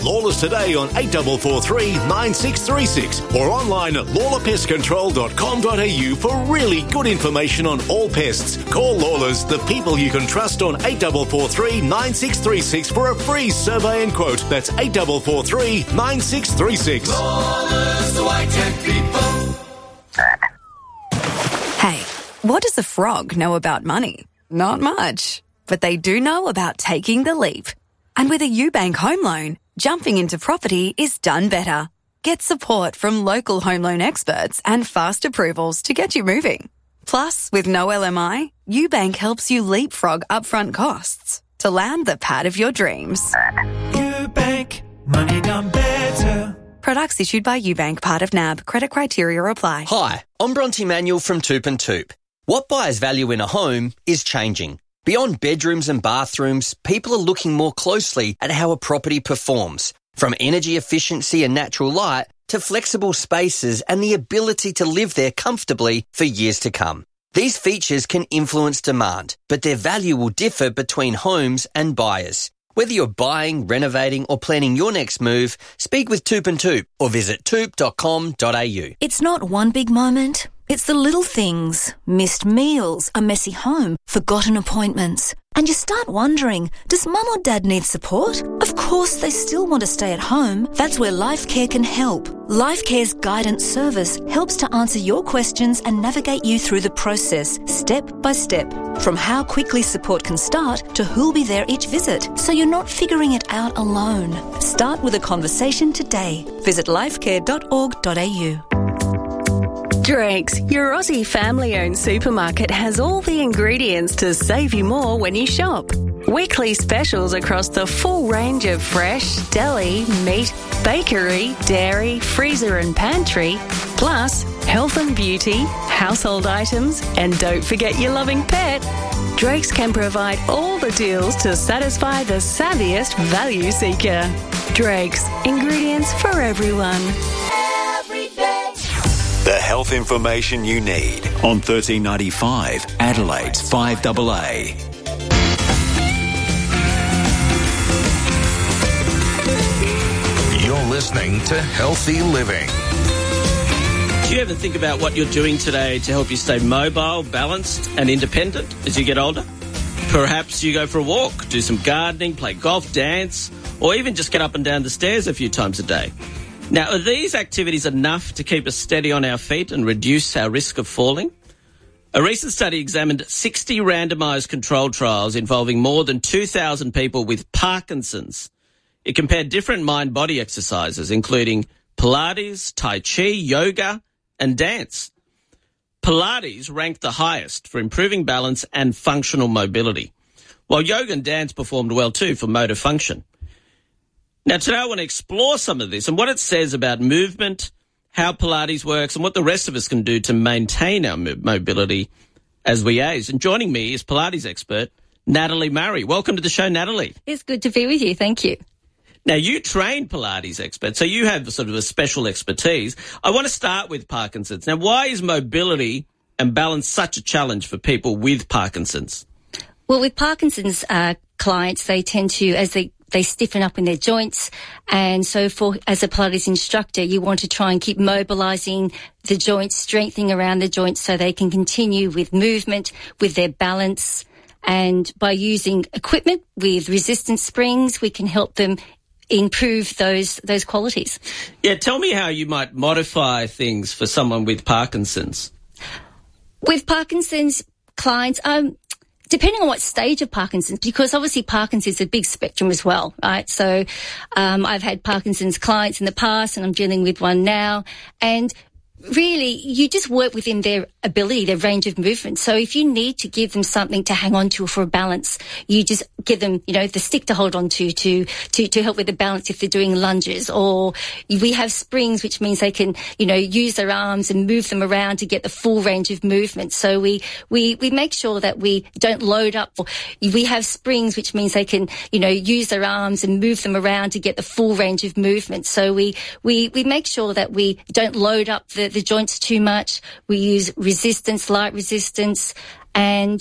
Lawless today on 8443 9636 or online at lawlerpestcontrol.com.au for really good information on all pests. Call Lawless, the people you can trust, on 8443 9636 for a free survey and quote. That's 8443 9636. Lawless, the Whitehead people. Hey, what does a frog know about money? Not much. But they do know about taking the leap. And with a UBank home loan, jumping into property is done better. Get support from local home loan experts and fast approvals to get you moving. Plus, with no LMI, UBank helps you leapfrog upfront costs to land the pad of your dreams. UBank, money done better. Products issued by UBank, part of NAB. Credit criteria apply. Hi, I'm Bronte Manuel from Toop and Toop. What buyers value in a home is changing. Beyond bedrooms and bathrooms, people are looking more closely at how a property performs, from energy efficiency and natural light to flexible spaces and the ability to live there comfortably for years to come. These features can influence demand, but their value will differ between homes and buyers. Whether you're buying, renovating or planning your next move, speak with Toop and Toop or visit toop.com.au. It's not one big moment. It's the little things. Missed meals, a messy home, forgotten appointments. And you start wondering, does mum or dad need support? Of course they still want to stay at home. That's where LifeCare can help. LifeCare's guidance service helps to answer your questions and navigate you through the process, step by step. From how quickly support can start to who'll be there each visit, so you're not figuring it out alone. Start with a conversation today. Visit lifecare.org.au. Drake's, your Aussie family-owned supermarket, has all the ingredients to save you more when you shop. Weekly specials across the full range of fresh, deli, meat, bakery, dairy, freezer and pantry, plus health and beauty, household items, and don't forget your loving pet. Drake's can provide all the deals to satisfy the savviest value seeker. Drake's, ingredients for everyone. The health information you need on 1395 Adelaide's 5AA. You're listening to Healthy Living. Do you ever think about what you're doing today to help you stay mobile, balanced and independent as you get older? Perhaps you go for a walk, do some gardening, play golf, dance, or even just get up and down the stairs a few times a day. Now, are these activities enough to keep us steady on our feet and reduce our risk of falling? A recent study examined 60 randomised controlled trials involving more than 2,000 people with Parkinson's. It compared different mind-body exercises, including Pilates, Tai Chi, yoga, and dance. Pilates ranked the highest for improving balance and functional mobility, while yoga and dance performed well too for motor function. Now, today I want to explore some of this and what it says about movement, how Pilates works, and what the rest of us can do to maintain our mobility as we age. And joining me is Pilates expert Natalie Murray. Welcome to the show, Natalie. It's good to be with you. Thank you. Now, you train Pilates expert, so you have sort of a special expertise. I want to start with Parkinson's. Now, why is mobility and balance such a challenge for people with Parkinson's? Well, with Parkinson's clients, they tend to, as they stiffen up in their joints. And so as a Pilates instructor, you want to try and keep mobilizing the joints, strengthening around the joints so they can continue with movement, with their balance. And by using equipment with resistance springs, we can help them improve those qualities. Yeah, tell me how you might modify things for someone with Parkinson's. With Parkinson's clients, depending on what stage of Parkinson's, because obviously Parkinson's is a big spectrum as well, right? So I've had Parkinson's clients in the past and I'm dealing with one now. And really, you just work within their ability, their range of movement. So if you need to give them something to hang on to for a balance, you just give them, the stick to hold on to help with the balance if they're doing lunges. Or we have springs, which means they can, use their arms and move them around to get the full range of movement. So we make sure that we don't load up. We have springs, which means they can, use their arms and move them around to get the full range of movement. So we make sure that we don't load up the joints too much. We use resistance, light resistance, and